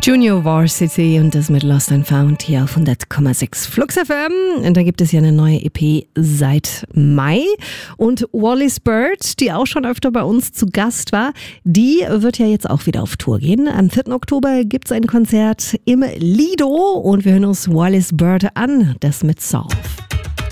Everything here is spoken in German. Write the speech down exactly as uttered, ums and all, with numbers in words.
Junior Varsity und das mit Lost and Found hier auf hundert Komma sechs Flux F M. Und da gibt es ja eine neue E P seit Mai. Und Wallis Bird, die auch schon öfter bei uns zu Gast war, die wird ja jetzt auch wieder auf Tour gehen. Am vierten Oktober gibt es ein Konzert im Lido und wir hören uns Wallis Bird an, das mit Solve.